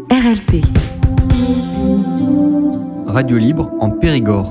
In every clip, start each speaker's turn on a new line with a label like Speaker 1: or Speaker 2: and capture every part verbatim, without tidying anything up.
Speaker 1: R L P.
Speaker 2: Radio libre en Périgord.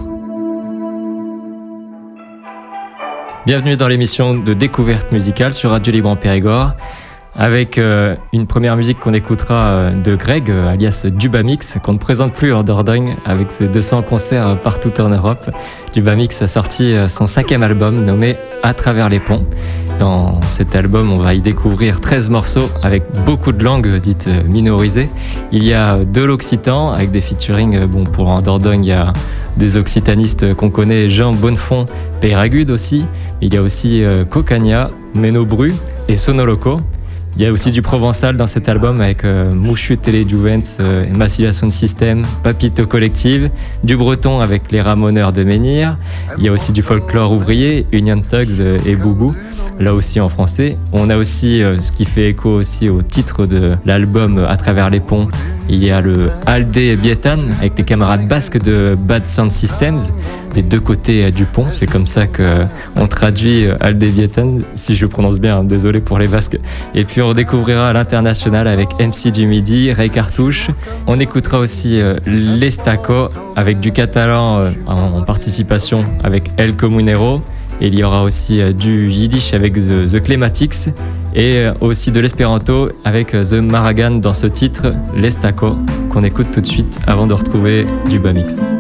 Speaker 3: Bienvenue dans l'émission de découverte musicale sur Radio Libre en Périgord, avec euh, une première musique qu'on écoutera euh, de Greg, euh, alias Dubamix, qu'on ne présente plus hors Dordogne, avec ses deux cents concerts partout en Europe. Dubamix a sorti euh, son cinquième album nommé À travers les ponts. Dans cet album, on va y découvrir treize morceaux avec beaucoup de langues dites minorisées. Il y a de l'occitan avec des featuring, bon, pour en Dordogne, il y a des occitanistes qu'on connaît, Jean Bonnefond, Peyragude aussi. Il y a aussi euh, Cocagna, Ménobru et Sonoloco. Il y a aussi du provençal dans cet album avec euh, Mouchu Téléjuvens, euh, Massilia Sound System, Papito Collective, du breton avec les Ramoneurs de Menhir. Il y a aussi du folklore ouvrier, Union Thugs euh, et Boubou, là aussi en français. On a aussi euh, ce qui fait écho aussi au titre de l'album À travers les ponts. Il y a le Aldé Bietan avec les camarades basques de Bad Sound Systems, des deux côtés du pont. C'est comme ça qu'on traduit Aldé Bietan, si je prononce bien, désolé pour les Basques. Et puis on découvrira l'international avec M C du Midi, Ray Cartouche. On écoutera aussi euh, l'Estaco avec du catalan euh, en participation avec El Comunero. Et il y aura aussi euh, du yiddish avec The, The Clematics et euh, aussi de l'espéranto avec euh, The Maragan dans ce titre, l'Estaco, qu'on écoute tout de suite avant de retrouver Dubamix.